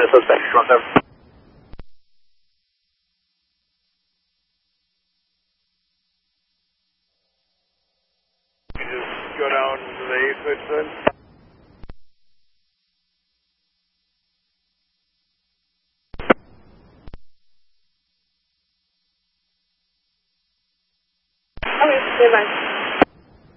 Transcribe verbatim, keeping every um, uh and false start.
the suspect, one seven. You just go down to the eight switch then? Okay, goodbye.